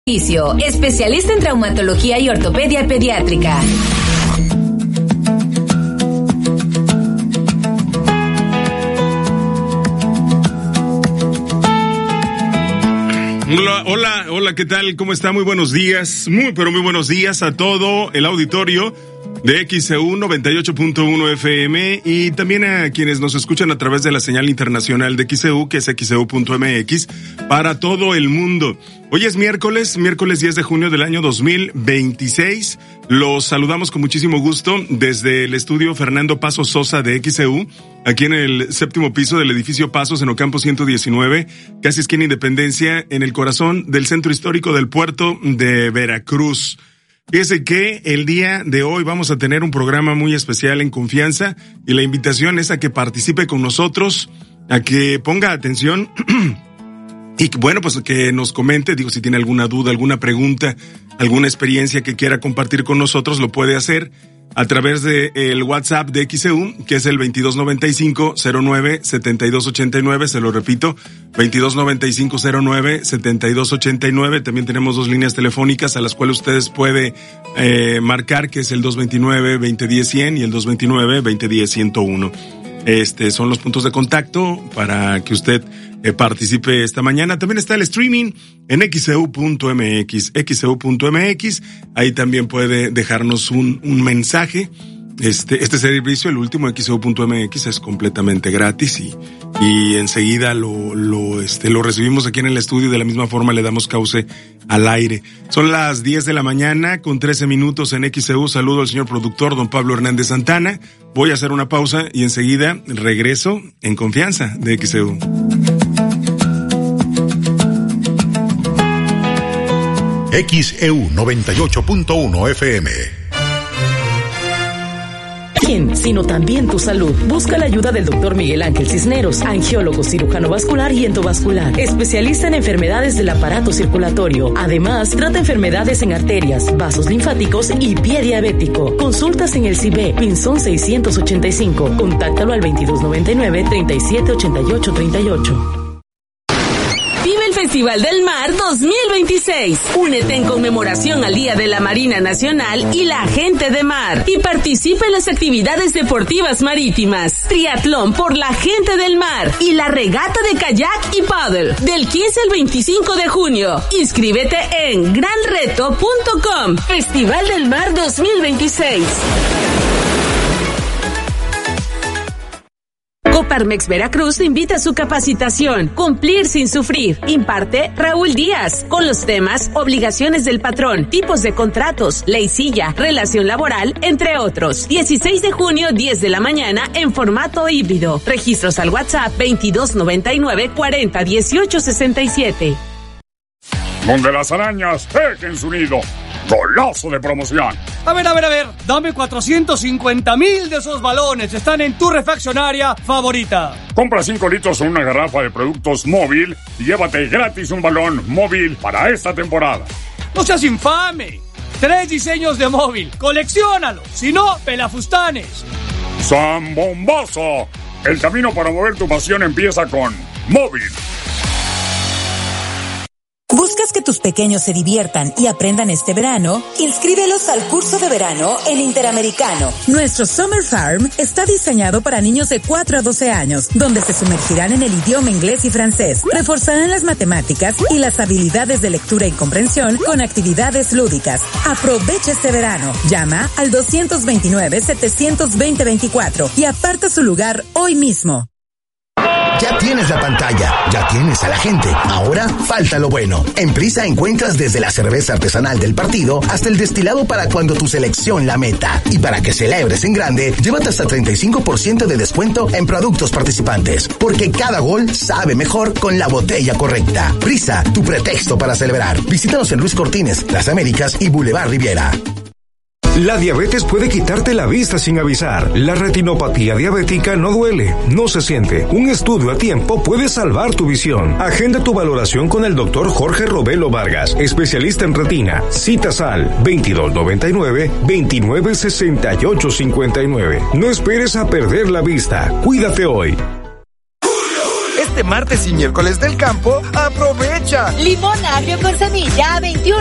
Especialista en traumatología y ortopedia pediátrica. Hola, ¿qué tal? ¿Cómo está? Muy buenos días, muy buenos días a todo el auditorio de XEU 98.1 FM y también a quienes nos escuchan a través de la señal internacional de XEU, que es XEU.mx, para todo el mundo. Hoy es miércoles 10 de junio del año 2026. Los saludamos con muchísimo gusto desde el estudio Fernando Pasos Sosa de XEU, aquí en el 7º piso del edificio Pasos en Ocampo 119, casi esquina Independencia, en el corazón del centro histórico del puerto de Veracruz. Fíjese que el día de hoy vamos a tener un programa muy especial en confianza y la invitación es a que participe con nosotros, a que ponga atención y bueno, pues que nos comente, si tiene alguna duda, alguna pregunta, alguna experiencia que quiera compartir con nosotros, lo puede hacer a través de el WhatsApp de XEU, que es el 2295-09-7289, se lo repito, 2295-09-7289. También tenemos 2 líneas telefónicas a las cuales ustedes puede marcar, que es el 229-2010-100 y el 229-2010-101. Son los puntos de contacto para que usted participe esta mañana. También está el streaming en xeu.mx, xeu.mx. Ahí también puede dejarnos un mensaje. Este servicio, el último, xeu.mx, es completamente gratis y enseguida lo recibimos aquí en el estudio y de la misma forma le damos cauce al aire. Son las 10 de la mañana con 13 minutos en XEU. Saludo al señor productor, don Pablo Hernández Santana. Voy a hacer una pausa y enseguida regreso en confianza de XEU. XEU 98.1 FM. Sino también tu salud. Busca la ayuda del Dr. Miguel Ángel Cisneros, angiólogo, cirujano vascular y endovascular, especialista en enfermedades del aparato circulatorio. Además, trata enfermedades en arterias, vasos linfáticos y pie diabético. Consultas en el CIBE, Pinzón 685. Contáctalo al 2299-378838. Festival del Mar 2026. Únete en conmemoración al Día de la Marina Nacional y la Gente de Mar y participa en las actividades deportivas marítimas, triatlón por la Gente del Mar y la regata de kayak y paddle del 15 al 25 de junio. Inscríbete en granreto.com. Festival del Mar 2026. Coparmex Veracruz te invita a su capacitación Cumplir sin sufrir. Imparte Raúl Díaz con los temas obligaciones del patrón, tipos de contratos, ley silla, relación laboral, entre otros. 16 de junio, 10 de la mañana en formato híbrido. Registros al WhatsApp 2299-401867. Donde las arañas tejen su nido. ¡Golazo de promoción! A ver, dame 450,000 de esos balones. Están en tu refaccionaria favorita. Compra 5 litros en una garrafa de productos Móvil y llévate gratis un balón Móvil para esta temporada. ¡No seas infame! 3 diseños de Móvil. ¡Colecciónalos! Si no, pelafustanes. ¡Zambombazo! El camino para mover tu pasión empieza con Móvil. ¿Buscas que tus pequeños se diviertan y aprendan este verano? Inscríbelos al curso de verano en Interamericano. Nuestro Summer Farm está diseñado para niños de 4 a 12 años, donde se sumergirán en el idioma inglés y francés, reforzarán las matemáticas y las habilidades de lectura y comprensión con actividades lúdicas. Aprovecha este verano. Llama al 229-720-24 y aparta su lugar hoy mismo. Ya tienes la pantalla, ya tienes a la gente. Ahora falta lo bueno. En Prisa encuentras desde la cerveza artesanal del partido hasta el destilado para cuando tu selección la meta. Y para que celebres en grande, llévate hasta 35% de descuento en productos participantes. Porque cada gol sabe mejor con la botella correcta. Prisa, tu pretexto para celebrar. Visítanos en Luis Cortines, Las Américas y Boulevard Riviera. La diabetes puede quitarte la vista sin avisar. La retinopatía diabética no duele, no se siente. Un estudio a tiempo puede salvar tu visión. Agenda tu valoración con el Dr. Jorge Robelo Vargas, especialista en retina. Citas al 2299-296859. No esperes a perder la vista. Cuídate hoy. Este martes y miércoles del campo, aprovecha. Limón agrio con semilla a 21